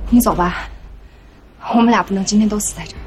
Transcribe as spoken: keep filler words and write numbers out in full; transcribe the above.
你走吧，我们俩不能今天都死在这儿。